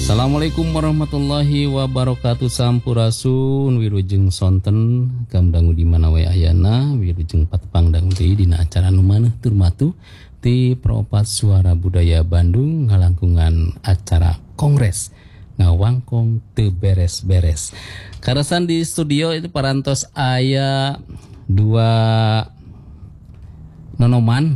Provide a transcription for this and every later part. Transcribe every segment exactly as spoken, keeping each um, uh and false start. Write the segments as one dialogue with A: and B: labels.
A: Assalamualaikum warahmatullahi wabarakatuh. Sampurasun wirujeng sonten kamdangu di mana wae ayana wirujeng patepang dangu deui dina acara nu maneh turmatu ti Propat Suara Budaya Bandung ngalangkungan acara Kongres ngawangkong teu beres-beres. Karasan di studio itu parantos aya dua nonoman.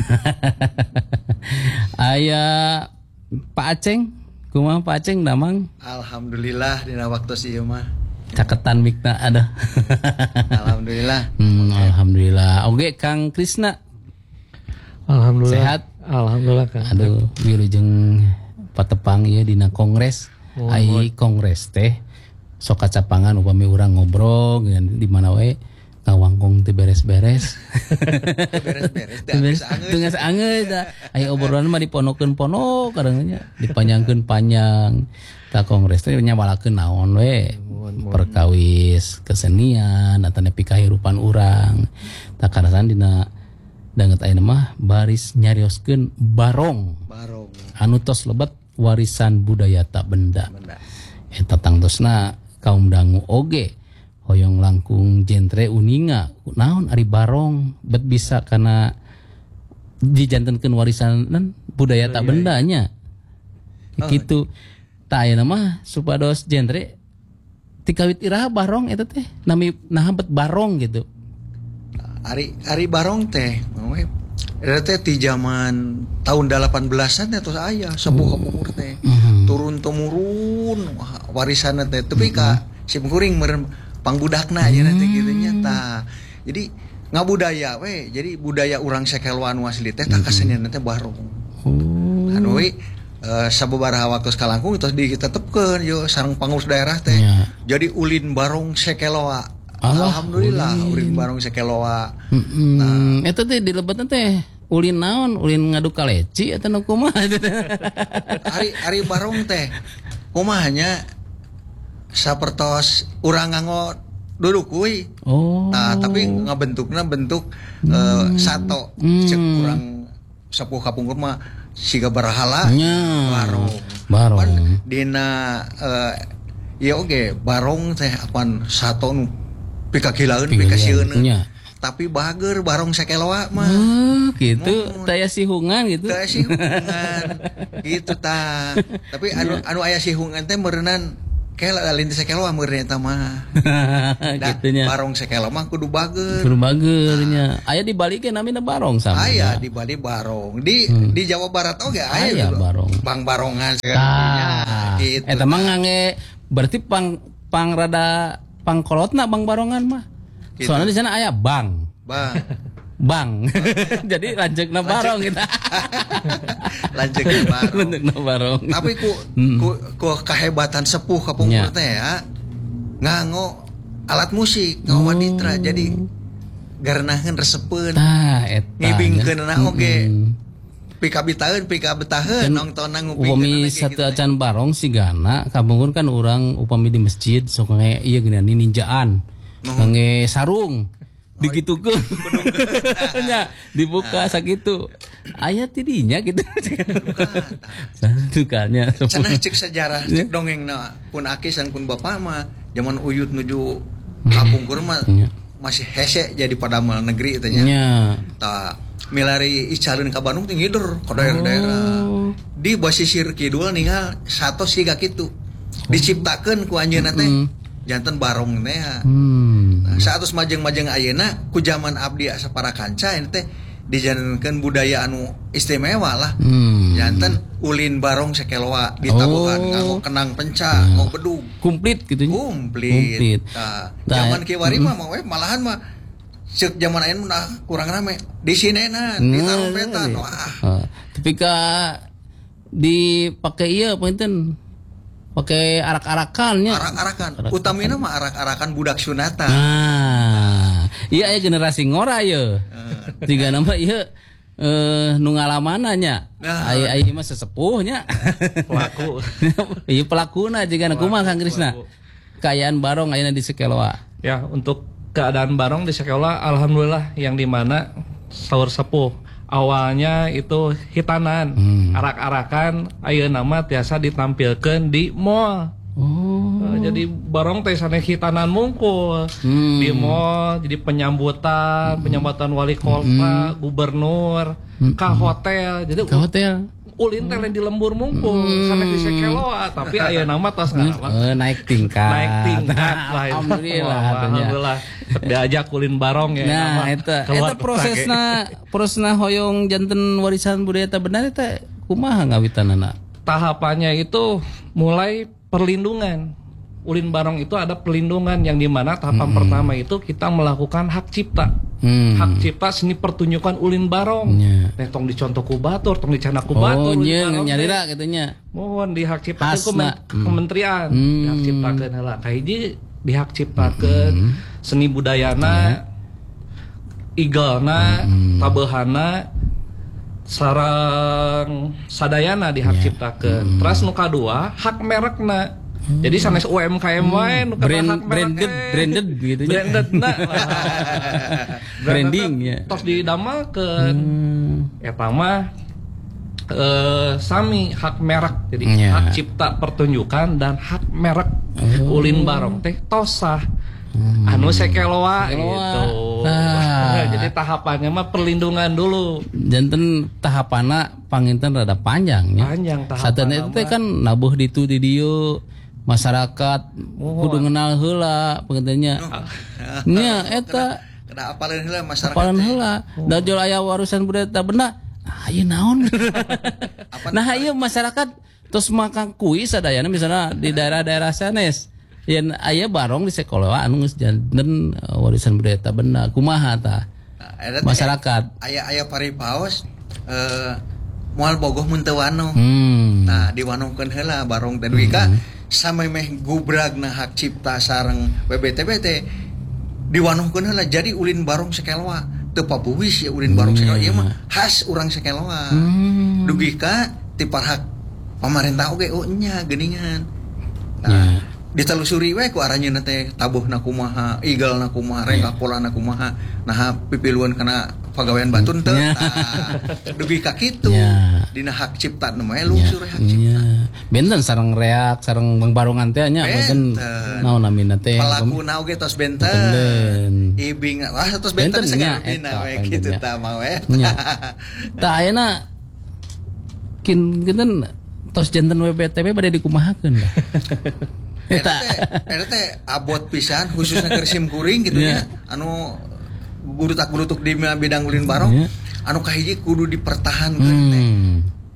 A: Aya Pak Aceng. Kumaha Pak Aceng damang?
B: Alhamdulillah dina waktu si ieu mah.
A: Caketan mikna ada.
B: Alhamdulillah.
A: Hmm, alhamdulillah. Oge Kang Krisna.
C: Alhamdulillah.
A: Sehat?
C: Alhamdulillah Kang.
A: Aduh, wilujeng patepang ieu dina kongres. Oh, ai kongres teh sok kacapangan upami urang ngobrol di mana wae ngawangkong teu beres-beres.
B: Beres-beres
A: teu geus angeus da. Aya obrolan mah diponokeun-ponok kadangnya dipanjangkeun panjang. Ta kongres teh nyawalakeun naon we? Perkawis kesenian atau nepi kahirupan urang. Ta karasan dina danget ayeuna mah baris nyarioskeun barong.
B: Barong.
A: Anu tos lebet warisan budaya tak benda. Eta tangtosna kaum dangu oge hoyong langkung jentre uninga naon ari barong bet bisa karena dijantenkeun warisan budaya tak bendanya. Oh, gitu. Ta ayeuna mah supados jentre ti kawit iraha barong eta teh nami naha bet barong gitu.
B: Ari ari barong teh eta teh ti zaman tahun delapan belasan eta aya sepuh umur teh. Mm-hmm. Turun temurun warisanna teh tapi mm-hmm. ka simkuring meureun pangbudakna aja nanti gitu nyata. Jadi ngabudaya we, jadi budaya urang sakeloa anu asli teh tak kesenian teh barong. Oh. Anu we uh, sababaraha waktu sakalangkung itu ditetepkeun yo sareng pangurus daerah teh. Yeah. Jadi ulin barong sakeloa. Alhamdulillah ulin, ulin barong sakeloa.
A: Mm-hmm. Nah, eta teh dilebetna teh ulin naon? Ulin ngadu kaleci eta nu kumaha?
B: Ari ari barong teh kumahanya sapertos urang nganggo duduk kuy. Oh. Nah, tapi ngabentukna bentuk hmm. uh, sato. Hmm. Cek urang sapuh kapungkur mah siga barahala.
A: Nya.
B: Barong.
A: Barong.
B: Dina uh, ieu oge barong teh apan sato nu pikakilaeun pikasieun. Tapi bager barong sakeloa mah.
A: Oh, gitu. Hmm. Taya sihungan gitu.
B: Taya sihungan. Gitu ta. Tapi anu anu aya sihungan teh meureunnan kela lain teh sakeloa meureun eta mah. Gitunya. Barong sakeloa mah kudu bager.
A: Kudu bagernya. Aya di Bali ge namina barong sama.
B: Aya di Bali barong. Di hmm. di Jawa Barat oge aya
A: barong.
B: Bang barongan
A: ah, gitu. Eta mah ngange berarti pang pang rada pangkolotna bang barongan mah. Gitu. Soalnya di sana aya bang.
B: Bang.
A: Bang. Jadi lanjutna barong kita.
B: Lanjutna barong.
A: Lanjutna barong.
B: Tapi ku hmm. ku, ku kahebatan sepuh kapungkur teh ya. Nganggo alat musik, nganggo waditra. Hmm. Jadi garanaheun resepeun.
A: Tah eta.
B: Ngibingkeunna oge. Pika bitaheun, pika betaheun nongtonna ngupingkeun.
A: Upami satu acan barong sigana kapungkur kan urang upami di masjid sok nge ieu geunan ninjaan. Nge sarung. Digitukeun nya dibuka sakitu aya tidinya gitu sukanya
B: cenah cek sejarah cek dongengna pun akisan pun bapak mah zaman uyut nuju kapungkur mah masih hese jadi padamel negeri teh nya tah milari icaleun ka Bandung teh ngider ka daerah-daerah di basisir kidul ninggal sato siga kitu diciptakeun ku anjeunna teh janten barong teh hmm. Nah, saatus majeng-majeng ayeuna ku zaman abdi sapara kanca ini teh dijanenkeun budaya anu istimewa lah. Hmm. Janten ulin barong sakeloa ditabuhan oh. nganggo kenang penca, nganggo nah. bedug.
A: Komplit gitu nya.
B: Komplit. Nah, zaman kiwari mah mah malahan mah ceuk zaman ayeuna mah kurang rame. Di sinenan, nah, di tarumpetan. Wah.
A: Uh, tapi ka dipake ieu punten pakai arak-arakannya.
B: Arak-arakan. Arak utamina mah arak-arakan budak sunatan.
A: Nah, iya aya generasi ngora ye. Tiga nama ieu eh nu ngalamananya. Ai ai mah sesepuhnya.
C: Pelaku.
A: Ieu pelakuna jiga kumaha Kang Krisna. Kayaan barong ayeuna di Sakeloa.
C: Ya, untuk keadaan barong di Sakeloa alhamdulillah yang di mana saur sepuh awalnya itu hitanan,
A: Hmm.
C: arak-arakan, ayeuna nama tiasa ditampilkan di mall.
A: Oh.
C: Uh, jadi barong teh sanes hitanan mungkul
A: Hmm.
C: di mall, jadi penyambutan, penyambutan wali kota, gubernur, ke hotel. Jadi
A: Ke hotel.
C: ulin teh lain di lembur mungkul, sanes di Sekeloa, tapi ayeuna nama tos ngaran.
A: Eh, naik tingkat.
C: Naik tingkat lah. itu.
A: Alhamdulillah.
C: Wah,
A: atunya.
C: Alhamdulillah. Diajak ulin barong ya.
A: Nah,
C: nama.
A: eta
C: Keluar
A: eta prosesna prosesna hoyong janten warisan budaya teh benar eta kumaha ngawitanana?
C: Tahapannya itu mulai perlindungan. Ulin barong itu ada perlindungan yang dimana tahapan
A: Hmm.
C: pertama itu kita melakukan hak cipta.
A: Hmm.
C: Hak cipta seni pertunjukan ulin barong.
A: Nya.
C: Nih tong dicontoh ku batur, tong dicana ku
A: Oh,
C: batur. ulin
A: nya
C: barong
A: nyarira
C: teh.
A: gitunya.
C: Mohon di hak cipta
A: Hasna.
C: ke kemen-
A: Hmm.
C: kementerian
A: Hmm.
C: di hak ciptakeun heula. Kahiji di hak ciptakeun
A: Hmm.
C: seni budayana, igelna,
A: Hmm.
C: tabeuhanna, sareng sadayana di hak
A: Ya.
C: ciptakeun. Terus nu kadua hak merekna. Jadi sanes U M K M wae nu kada
A: Brand
C: hak merek,
A: branded
C: eh.
A: branded gitu nya.
C: Branded na.
A: Branding, ya.
C: Tos didamelkeun.
A: Hmm.
C: Eta mah eh, sami hak merek. Jadi
A: Ya.
C: hak cipta pertunjukan dan hak merek
A: Oh.
C: ulin barong teh tosah.
A: Hmm.
C: Anu sekeloa
A: Sekeloa.
C: gitu.
A: Nah.
C: Jadi tahapannya mah perlindungan dulu.
A: Janten tahapana panginten rada panjangnya.
C: Panjang tahapan.
A: Sateuna itu teh kan nabuh ditu di dieu masyarakat kudu ngenal heula pengentennya. Nya eta
B: Kada apaleun heula masyarakat.
A: apalan
B: teh.
A: heula. Da jol aya warisan budaya teh beuna. Ah, ieu naon? Nah, ieu masyarakat terus makan kuis sadayana misalnya di daerah-daerah sanes. Yen aya barong di sekolah anu geus janten uh, warisan budaya teh beuna. Kumaha tah?
B: Nah, eta teh
A: Masyarakat.
B: aya-aya paripaos eh moal bogoh mun teu wano.
A: Hmm.
B: Nah, diwanohkeun heula barong teh dugi ka sampai meh gubragna hak cipta sareng B B T B teh diwanohkeun heula jadi ulin barong Sekeloa. Teu papuwis ya ulin barong Sekeloa ieu mah khas urang Sekeloa.
A: Hmm.
B: Dugi ka ti parhak pamarentah oge oh nya geuningan. Nah,
A: Ya.
B: ditelusuri we ku aranjeunna teh tabuhna kumaha, igelna kumaha, rengka polana kumaha. Nah, pipiluan kana pagawean batun teu.
A: Ya.
B: Nah, dugi ka kitu.
A: Ya.
B: Dina hak cipta nu mah lungsur hak cipta.
A: Iya. Benten sareng reak sareng bangbarongan teh nya benten
B: Benten.
A: naon namina teh.
B: Pelakuna oge tos benten.
A: Benten.
B: Ibing wah tos benten
A: Benten, nya,
B: sagarupina
A: eta,
B: we
A: benten,
B: kitu
A: nya.
B: tah mah we.
A: Nya. Tah ayeuna kin kinten tos janten W B T B bade dikumahakeun dah.
B: Eta
A: Eta.
B: teh eta teh abot pisan khususnya keur sim kuring gitu
A: Iya.
B: nya. Anu burutak-burutuk di bidang ulin barong.
A: Iya.
B: Anu kahiji kudu dipertahankeun teh.
A: Hmm.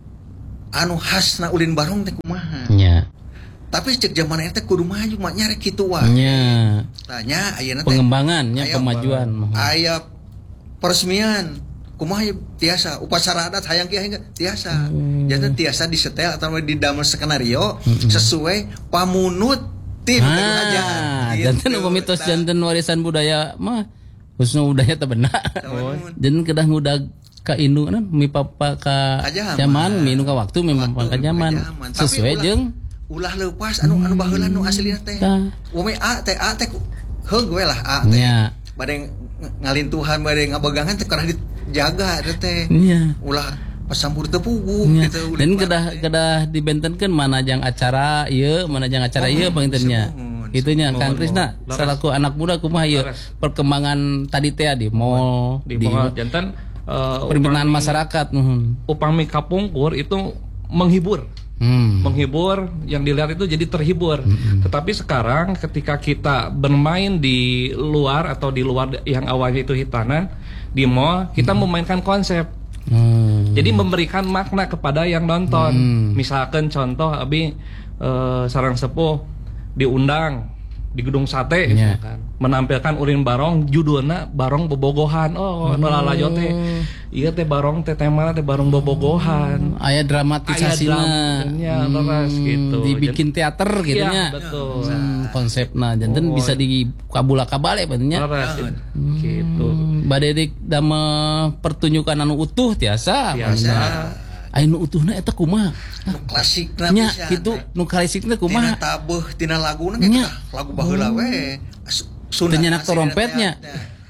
B: Anu khasna ulin barong teh kumaha.
A: Nya.
B: Tapi cek zaman eta kudu maju mah nya rek kitu wae.
A: Nya.
B: Tanya ayeuna teh
A: Pengembangan nya
B: aya
A: kemajuan.
B: aya peresmian kumaha ye tiasa upacara adat hayang kieu hingga tiasa.
A: Hmm.
B: Jadi tiasa disetel atau didamel skenario sesuai pamunut tim
A: Ah, janten upami tos janten warisan budaya mah khususnya budaya teh beuna. Janten kedah ngudag ka indung kan mi papa ka
B: Ka jaman.
A: zaman mi nu ka waktu memang ka zaman sesuai jeung
B: ulah leupas anu anu baheula nu aslina teh.
A: tah.
B: Wame A teh A teh heug we lah A teh.
A: Nya.
B: Bade ngalintuhan bade ngabegangan teh kada dijaga eta teh.
A: Nya.
B: Ulah pasambur teu puguh
A: Nya.
B: gitu.
A: Dan kedah kedah dibentenkeun mana jang acara ieu mana jang acara ieu pangintennya.
B: semuhun,
A: Itunya
C: semuhun.
A: Kang Krisna
C: Laras.
A: salaku anak muda kumaha ieu
C: Laras.
A: perkembangan tadi teh di mall
C: Di
A: di
C: bawah jantan eh,
A: permintaan
C: upami-
A: masyarakat nuhun.
C: upami kapungkur itu menghibur.
A: Hmm.
C: menghibur, yang dilihat itu jadi terhibur. Tetapi sekarang ketika kita bermain di luar atau di luar yang awalnya itu hitanan di mall, kita memainkan konsep.
A: Hmm.
C: Jadi memberikan makna kepada yang nonton.
A: Hmm.
C: Misalkan contoh abi eh, sarang sepuh diundang di gedung sate
A: Nya.
C: misalkan, menampilkan ulin barong judulnya barong bobogohan. Oh, nu lalajo teh. Iya teh barong teh tema teh barong bobogohan.
A: Aya dramatisasina.
C: Aya dramanya, leres gitu.
A: Dibikin teater gitu
C: Iya,
A: nya.
C: betul.
A: Hmm, konsepna janten
C: Oh.
A: bisa di kabula kabale betulnya.
C: Leres gitu.
A: Hmm, bade dik damel pertunjukan anu utuh tiasa.
C: Biasa.
A: Aya nu utuhna eta kumaha?
B: Nu klasikna
A: Nya
B: pisan.
A: kitu nu klasikna
B: Tina
A: kumaha?
B: tabuh tina laguna
A: Nya.
B: kita lagu baheula we. Su-
A: Teu nyenak
B: aslinya
A: trompetnya.
B: teh.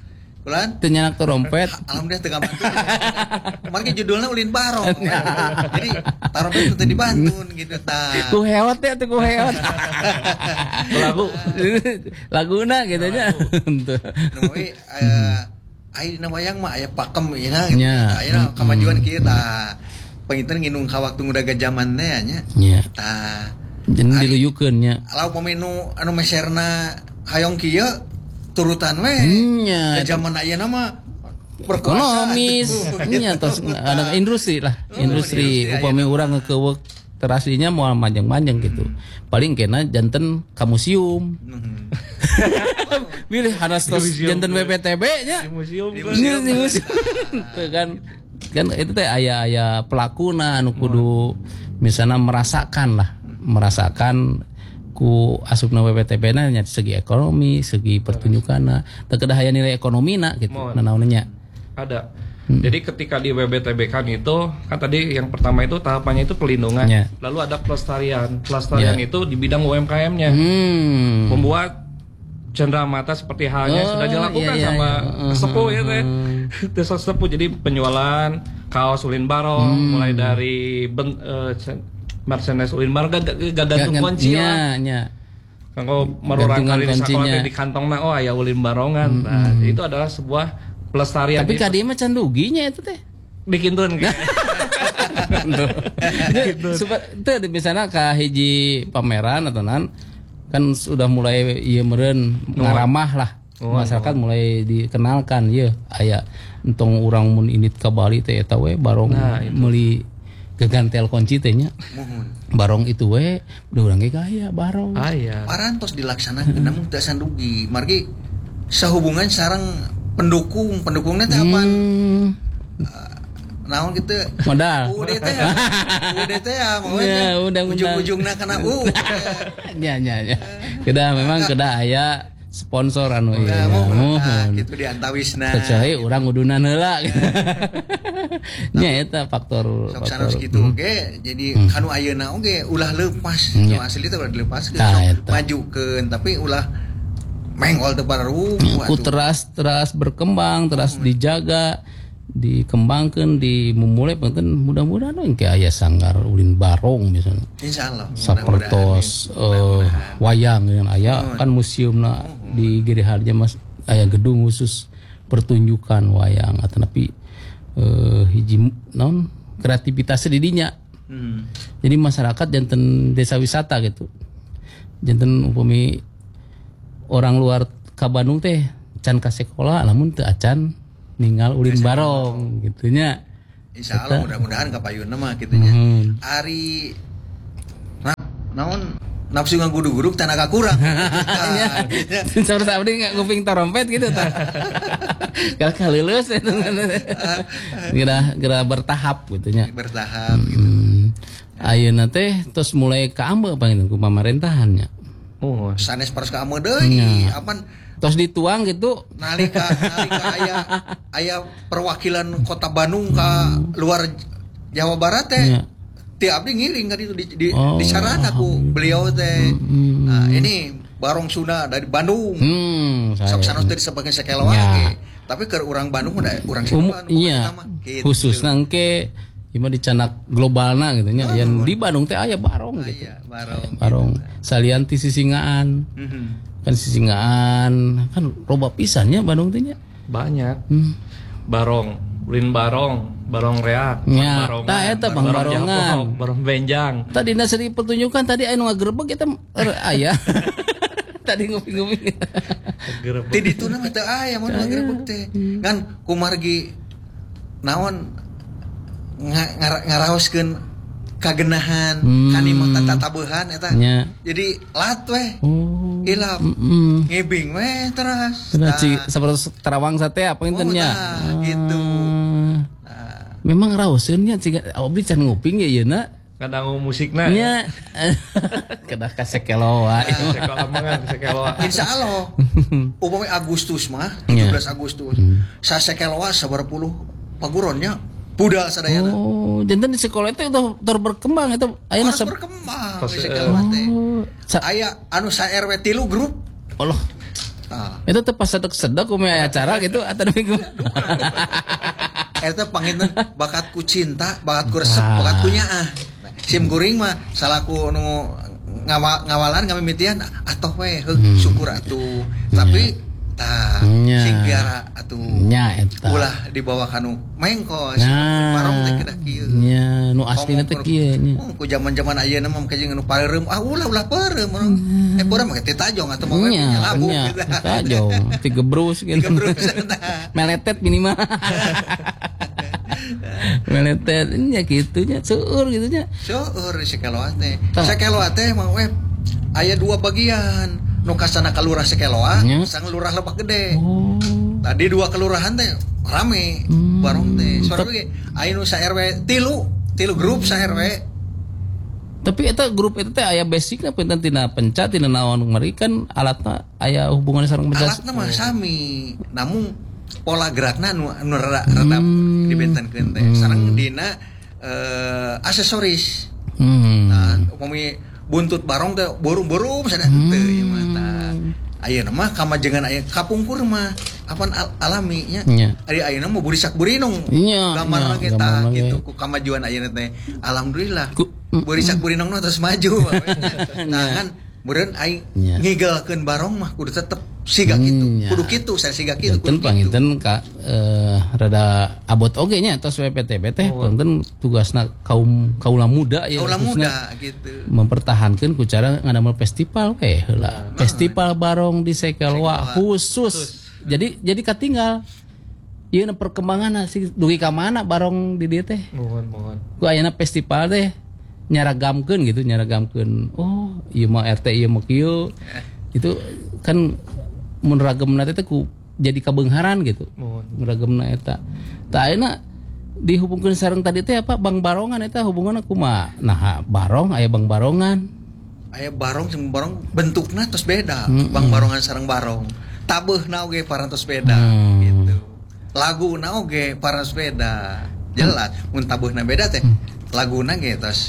B: Ulan
A: teu nyanak trompet.
B: Alhamdulillah teu bantu. Margi judulnya Ulin Barong. Jadi trompet teu dibantun gitu tah.
A: Ku heot teh teh ku heot. Lagu laguna gitu nya. Henteu.
B: Nu we ai dina wayang mah aya pakem ina.
A: Nya.
B: Aya kamajuan kieu tah. Penginten nginung ka waktu ngudaga zaman teh nya.
A: Nya.
B: Tah.
A: Jeung diluyukeun nya.
B: Lauk pamenu anu meserna hayong kieu turutan we.
A: Nya.
B: Zaman ayeuna mah
A: ekonomis. Nya tos ada industri lah. Industri upami urang ngekeuweuk teraslinya moal manjang-manjang gitu. Paling kena janten ka museum. Pilih hanas tos janten W P T B nya.
C: Di museum
A: Di museum. Kan kan itu teh aya-aya pelakuna anu kudu misalnya merasakan lah, merasakan ku asupna W P T B-na nya segi ekonomi, segi pertunjukanna, teu kedah aya nilai ekonomina gitu. Nanaonnya
C: ada. Hmm. Jadi ketika di W B T B kan itu kan tadi yang pertama itu tahapannya itu pelindungan,
A: yeah.
C: Lalu ada pelestarian. Pelestarian yeah. itu di bidang U M K M-nya.
A: Hmm.
C: Membuat cenderamata seperti halnya oh, sudah dilakukan iya, iya, sama iya. sepuh ya teh. Desa sepuh jadi penjualan kaos Ulin Barong hmm. mulai dari ben, uh, merchandise Ulin Barong gagantung kunci lah.
A: Nya.
C: Kanggo marurang kali di sakola di kantongna oh aya Ulin Barongan. Hmm. Nah, itu adalah sebuah pelestarian.
A: Tapi kadi mah can duginya itu teh.
C: Bikinkeun gitu.
A: Supaya teu misalnya ka hiji pameran atau nan kan sudah mulai ieu meureun ngaramah lah. Oh, masyarakat oh. mulai dikenalkan ieu aya entong urang mun indit ka Bali teh eta we barong nah, meuli gagantel kunci teh nya. Barong itu we urang ge gaya barong.
C: Aya.
B: Parantos dilaksanakeun namun teu sandugi. Margi sahubungan sareng pendukung pendukungnya teh apa? Hmm. Uh, naon gitu?
A: Modal.
B: U D T ya. U D T ya,
A: ya
B: ujung-ujungna kana U.
A: Ya ya ya. Kedah memang kedah aya sponsor anu ieu.
B: Nah, gitu diantawisna.
A: Kecuali urang udunan heula. Nya eta faktor
B: sok sanes kitu oge. Jadi hmm. kanu ayeuna oge ulah leupas. Nu asli teh ulah dileupaskeun. Majukeun tapi ulah menggol teu baru
A: ku teras teras berkembang teras hmm. dijaga dikembangkan dimulai penting mudah-mudahan engke aya sanggar Ulin Barong misalnya
B: insyaallah
A: sapertos uh, wayang yang aya hmm. kan museumna hmm. di Giriharja mas aya gedung khusus pertunjukan wayang atau tapi uh, hiji non kreativitasnya di dinya hmm. jadi masyarakat janten desa wisata gitu janten upami orang luar ka Bandung teh can ka sekolah lamun teu acan ninggal Ulin Barong gitunya.
B: Insyaallah mudah-mudahan kapayunna mah gitunya. Mm-hmm. Ari nah, naon nafsu ngagudug-gudug tenaga kurang.
A: Saur abdi nguping trompet gitu tah. Kal kaleuleus eta. Geura bertahap gitunya.
B: Bertahap gitu.
A: Ayeuna teh tos mulai kaambe panggeunan ku pamaréntahannya.
B: Oh, sanes paros ka ameu deui. Apan
A: tos dituang gitu.
B: Nalika nalika aya aya perwakilan Kota Bandung ka luar Jawa Barat teh. Ya. Ti abdi ngiring ka ditu di, di, oh, disarana ku beliau teh. Hmm. Nah, ini Barong Sunda dari Bandung. Hmm, sok sanes teh disebutkeun sakeloa ya. Tapi ke urang Bandung udah urang
A: Sunda. Um, iya. Gitu. Khusus engke ima dicanak globalna gitu nya. Oh, yang di Bandung teh aya Barong gitu.
B: Aya Barong.
A: Barong. Gitu. Salian ti Sisingaan. Mm-hmm. Kan Sisingaan kan loba pisannya Bandung teh nya.
C: Banyak. Hmm. Barong, Ulin Barong, Barong Reak,
A: ya, Barongan. Tah eta Bang Barongan,
C: Barong Benjang.
A: Tadi na seri pertunjukan tadi anu ngagerebeg eta aya. Tadi nguping-nguping.
B: Ti dituna mah teu aya mun ngagerebeg teh. Kan kumargi naon ngaraoskeun kagenahan hmm. kanimah tatabuhan eta
A: ya.
B: Jadi lat weh
A: oh.
B: ilap
A: mm.
B: ngebing weh teras
A: nah. Seperti terawang sate apa intennya
B: oh, nah, gitu
A: nah. Memang raoskeun nya ciga abdi can nguping ya yeuna
C: kadang musikna
A: nya kedah ka sekeloa
C: sekeloa mah sekeloa
B: insyaallah upami Agustus mah tujuh belas Agustus hmm. sa sekeloa sabar puluh paguronnya budal sadayana.
A: Oh, jantan di sekolah itu udah berkembang itu ayeuna
B: sab berkembang di sekolah teh. Aya anu sa R W tilu grup.
A: Allah. Ah. Itu tuh pas sedek-sedek kumaha acara gitu atau minggu.
B: Eta panginten bakatku cinta, bakatku resep, bakatku nyaah. Sim kuring mah salaku nu ngawal ngawalan ngamimitian atoh we heug syukur atuh. Tapi tah sing biara atuh
A: nya eta
B: ulah dibawa kanu mengkos barong teh kedah kieu
A: nya nu aslina teh kieu nya
B: ku zaman-zaman ayeuna mah kajeng nu pareureum ah ulah ulah pareureum eh pura mah teh tajong atuh mah labu
A: tajong ti gebrus gitu meletet minimal meletet nya kitu nya seueur gitu nya
B: seueur sakeloa teh sakeloa teh mah we aya dua bagian nu kasana kalurah sakeloa sang lurah Lebak Gede. Oh. Tadi dua kelurahan teh rame hmm. barong teh. Soalnya ge aya nu sa R W tilu, tilu grup sa R W.
A: Tapi eta grup eta teh aya basicna punten tina penca tina naon mari kan alatna aya hubunganna sareng penca.
B: Alatna mah sami, namun pola gerakna nu nu rada rada hmm. dibentenkeun teh. Sareng dina uh, aksesoris. Hmm. Nah, upami buntut barong teh borum-borum sadaya teh ieu mah tah. Ayeuna mah kamajengan aya kapungkur mah apan al- alami nya. Ari ayeuna mah burisak burinong. Gambarna ge tah kitu ku kamajuan ayeuna teh. Alhamdulillah. Burisak burinong terus maju. Nah kan beureun aing ngigelkeun barong mah kudu tetep siga kitu. Kudu kitu saya siga kitu.
A: Punten panginten ka eh, rada abot oge nya tos W P T B teh punten tugasna kaum kaula muda ya
B: kaula muda gitu.
A: Mempertahankeun ku cara ngadamel festival kayak heula. Nah, festival barong di Sekelwa khusus. Jadi jadi katinggal ieu perkembangan si dugi ka mana barong di dieu teh.
C: Mohon mohon.
A: Ku ayeuna festival teh nyaragamkeun gitu nyaragamkeun oh ieu mah R T ieu mah kieu itu kan mun ragemna teh ku jadi kabeungharan gitu mun ragemna eta tah ayeuna dihubungkeun sareng tadi teh apa Bang Barongan eta hubunganna kumaha nah barong aya Bang Barongan
B: aya barong jeung barong bentukna tos beda mm-hmm. Bang Barongan sareng barong tabeuna oge parantos beda hmm. gitu laguna oge parantos beda jelas mun tabeuna beda teh laguna ge tos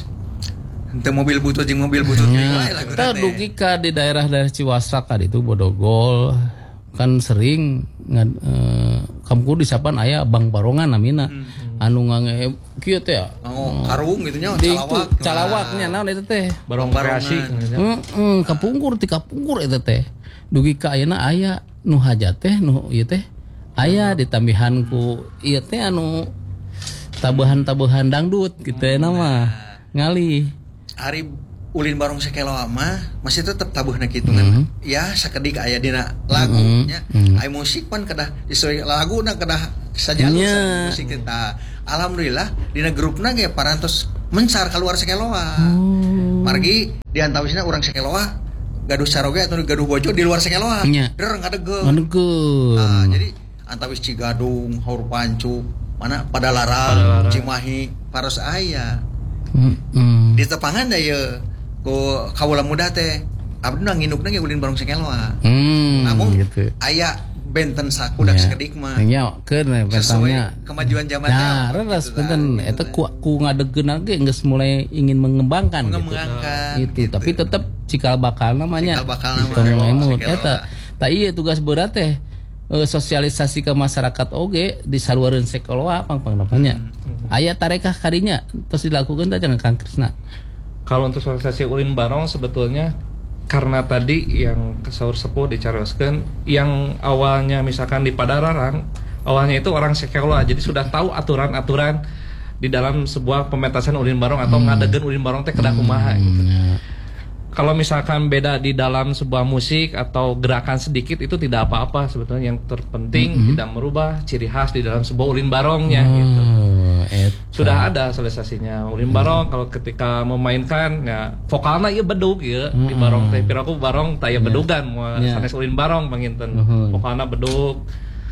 B: teu mobil butut jeung mobil butut
A: ya, lagu teh. Dugi ka di daerah-daerah Ciwasra ka ditu Bodogol kan sering ngad, eh, kamku disapan aya Bang Barongan namina. Hmm. Anu ngange kieu teh.
B: Oh, karung gitu nya
A: calawak. Calawaknya naon eta teh?
C: Barong kreasi.
A: Heeh, kapungkur ti kapungkur eta teh. Dugi ka ayeuna aya nu hajat teh nu ieu teh. Aya ditambihan ku ieu teh anu tabuhan-tabuhan dangdut gitu euna mah. Ngali
B: hari ulin barong Sekelwa mah masih tetep tabuhna kitu kan. Mm-hmm. Ya sakedik aya dina lagunya. Mm-hmm. Aya musik pan kedah disesuai laguna kedah sajalur yeah. musik kita. Alhamdulillah dina grupna ge parantos mencar keluar Sekelwa. Oh. Margi diantawisna urang Sekelwa gaduh saroge atau gaduh bojo di luar Sekelwa.
A: Yeah.
B: Dereng kadeugeun.
A: Kadeugeun.
B: Nah, jadi antawis Cigadung, Haur Pancu, mana Padalarang, Cimahi, paros aya. Mm-hmm. Di tepangan da ye ku kaula muda teh abdi nu nginukna ge ulin barong Sekelwa. Hmm, namun gitu. Aya benten sakudak yeah. sakedik mah.
A: Nya keun bentangnya
B: kemajuan zaman teh.
A: Nah, ras benten eta ku ku ngadeugeun ge geus mulai ingin mengembangkan
B: mengembangkan
A: gitu. Gitu. Tapi tetep cikal bakal namanya.
B: Cikal bakal namanya
A: eta. Tah ieu tugas berat teh sosialisasi ke masyarakat oge di salureun Sekelwa pang-pang namanya. Hmm. Aya tarekah kadinya terus dilakukan teh jangan Kang Krisna.
C: Kalau untuk sosialisasi ulin barong sebetulnya karena tadi yang kesaur sepuh dicarioskeun yang awalnya misalkan di Padalarang awalnya itu orang Sekelwa jadi sudah tahu aturan-aturan di dalam sebuah pementasan ulin barong atau hmm. ngadegeun ulin barong teh kedah kumaha gitu. Hmm. Kalau misalkan beda di dalam sebuah musik atau gerakan sedikit itu tidak apa-apa sebetulnya yang terpenting mm-hmm. tidak merubah ciri khas di dalam sebuah ulin barongnya oh, gitu. Eta. Sudah ada sosialisasinya ulin barong mm-hmm. kalau ketika memainkan ya vokalna ieu bedug ya mm-hmm. di barong teh piraku barong taya bedugan moal yeah. sanes ulin barong panginten mm-hmm. vokalna bedug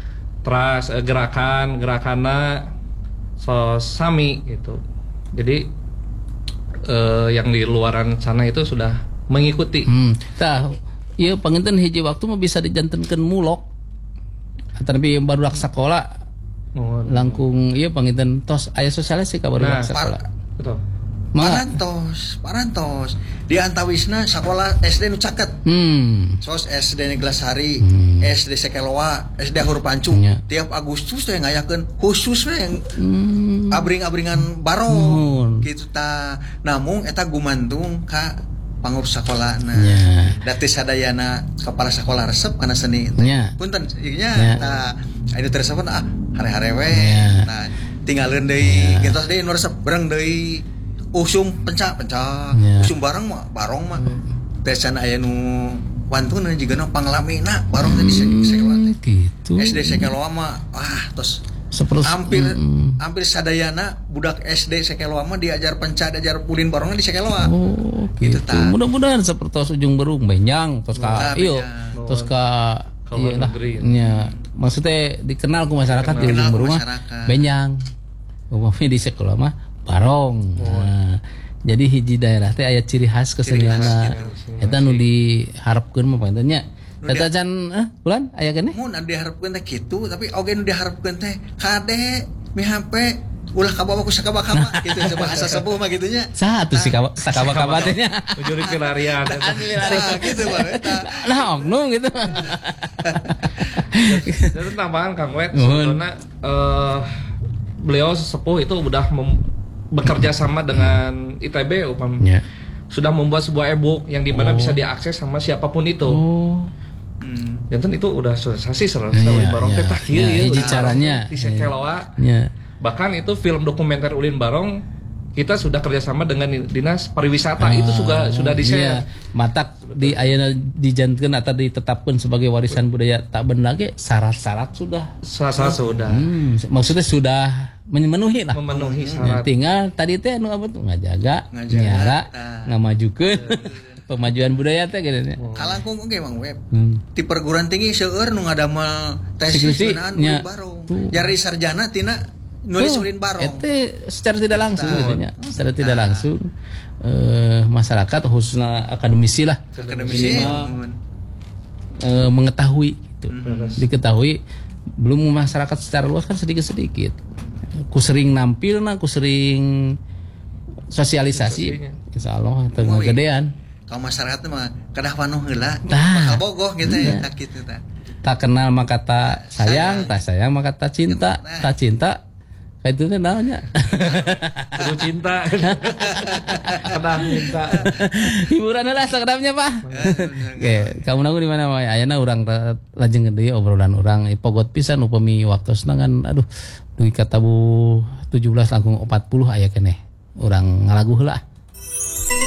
C: terus eh, gerakan gerakanna so sami gitu. Jadi eh, yang di luaran sana itu sudah mengikuti.
A: Hmm. Tah, ieu panginten hiji waktu mah bisa dijantenkeun mulok. Tapi barudak sakola. Oh, langkung ieu panginten tos aya sosialisasi ka barudak
C: nah,
A: sakola.
C: Betul.
B: parantos parantos di antawisna sekolah S D nu caket hmm. sos S D Neglasari hmm. S D Sekeloa S D Hur Pancung ya. Tiap Agustus teh ngayakeun khusus we yang hmm. abring-abringan barong hmm. gitu ta namun eta gumantung ka pangurus sekolahna ya. Dati sadayana kepala sekolah resep kana seni ya. Punten nya ya. Tah anu tersebut ah hare-hare we ya. Nah tinggalin deui gitu deui nu resep bereng deui usum pencak-pencak yeah. Usum barang mah barong mah biasana aya nu wantuna jigana panglamina barong tadi hmm, sekolah gitu S D Sekeloa mah ah tos Seperus, hampir mm, hampir sadayana budak S D Sekeloa mah diajar pencak diajar pulin barong di Sekeloa
A: oh gitu, gitu mudah-mudahan seperti ujung berung benjang terus ka iyo terus ka iya lah nya maksudnya dikenal ku masyarakat di ujung berung mah benjang umumnya di Sekeloa mah barong. Oh. Nah, jadi hiji daerah teh aya ciri khas kesenianna. Eta nu diharapkeun mah panten nya. Eta can eh bulan aya keneh?
B: Mun diharapkeun teh kitu, tapi oge nu diharapkeun teh kade mihampe ulah kabawa ku sakaba-kaba gitu coba asa sepuh mah kitu nya.
A: Saha atuh si sakaba-kaba teh nya?
C: Ujuri pelarian.
B: Nah, gitu Bang eta.
A: Nah, oknum gitu.
C: Jadi tambahan Kang Wet sebenarnya eh beliau sesepuh itu udah mem- bekerja sama dengan I T B upam yeah. Sudah membuat sebuah e-book yang dimana oh. bisa diakses sama siapapun itu. Oh. Hmm. Dan itu udah sensasi seru sekali Barong teh tah kieu
A: ya caranya
C: di Sekeloa. Yeah. Bahkan itu film dokumenter Ulin Barong kita sudah kerjasama dengan dinas pariwisata ah, itu sudah sudah di-share. Iya. Matak
A: di ayeuna dijanjikan atau ditetapkan sebagai warisan budaya tak benda ge syarat-syarat sudah.
C: Syarat sudah. Hmm,
A: maksudnya sudah memenuhi lah.
C: Memenuhi syarat.
A: Ya, tinggal tadi teh anu apa tuh ngajaga, nyara, ngamajukeun pemajuan budaya teh gini.
B: Oh. Kalangkung oge Mang Web. Hmm. Di perguruan tinggi seueur nu ngadamel tesis ngeunaan Ulin Barong. Jari sarjana tina nulis Ulin Barong.
A: Itu secara tidak langsung nah, gitu, secara nah. tidak langsung eh, masyarakat khususnya akademisi lah
B: akademisi
A: eh, mengetahui gitu. Mm-hmm. Diketahui belum masyarakat secara luas kan sedikit-sedikit. Ku sering nampil nah, ku sering sosialisasi insyaallah teu ngagedean.
B: Kalau masyarakat mah kadah panuh heula bakal bogoh gitu ya tak gitu tah.
A: Tak kenal maka kata sayang, tak sayang maka kata cinta, tak cinta kayak itu namanya
C: perlu cinta kadang cinta
A: hiburan lah sekedapnya Pak. Oke kamu nanggu di mana Pak ayana orang lajeng gede obrolan orang pogot pisan upami waktu senangan aduh duit kata bu tujuh belas langkung empat puluh aya keneh orang ngalagu heula